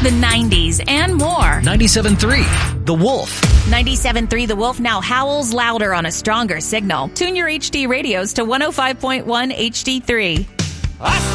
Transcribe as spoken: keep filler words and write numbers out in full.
the nineties, and more. ninety-seven point three The Wolf. ninety-seven point three The Wolf now howls louder on a stronger signal. Tune your H D radios to one oh five point one H D three. I